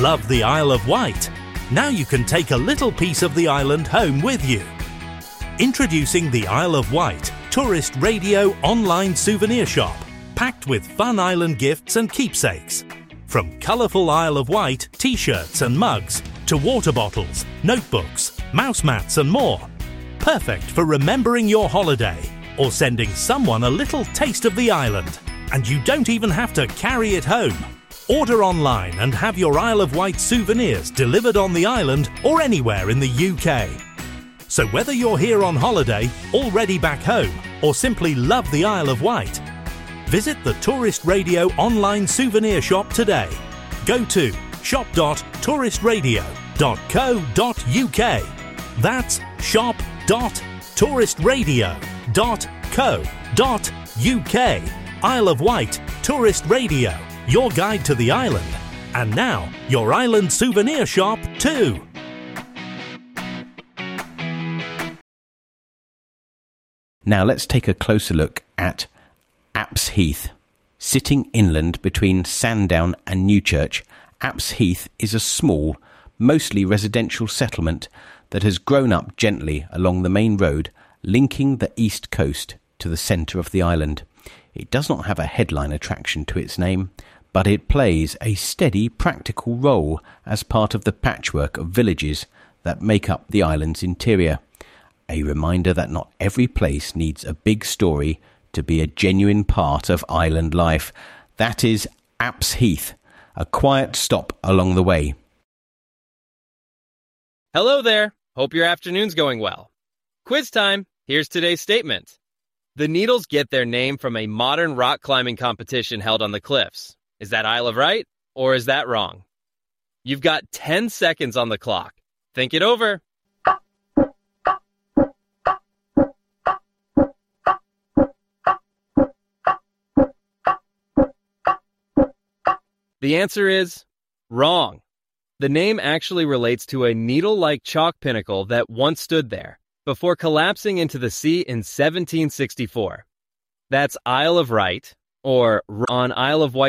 Love the Isle of Wight? Now you can take a little piece of the island home with you. Introducing the Isle of Wight Tourist Radio online souvenir shop, packed with fun island gifts and keepsakes. From colourful Isle of Wight t-shirts and mugs to water bottles, notebooks, mouse mats and more. Perfect for remembering your holiday or sending someone a little taste of the island. And you don't even have to carry it home. Order online and have your Isle of Wight souvenirs delivered on the island or anywhere in the UK. So whether you're here on holiday, already back home, or simply love the Isle of Wight, visit the Tourist Radio online souvenir shop today. Go to shop.touristradio.co.uk. That's shop.touristradio.co.uk. Isle of Wight Tourist Radio, your guide to the island. And now, your island souvenir shop too. Now let's take a closer look at Apps Heath. Sitting inland between Sandown and Newchurch, Apps Heath is a small, mostly residential settlement that has grown up gently along the main road linking the east coast to the centre of the island. It does not have a headline attraction to its name, but it plays a steady, practical role as part of the patchwork of villages that make up the island's interior. A reminder that not every place needs a big story to be a genuine part of island life. That is Apps Heath, a quiet stop along the way. Hello there. Hope your afternoon's going well. Quiz time. Here's today's statement. The Needles get their name from a modern rock climbing competition held on the cliffs. Is that Isle of Wight, or is that wrong? You've got 10 seconds on the clock. Think it over. The answer is wrong. The name actually relates to a needle-like chalk pinnacle that once stood there, before collapsing into the sea in 1764. That's Isle of Wight, or on Isle of Wight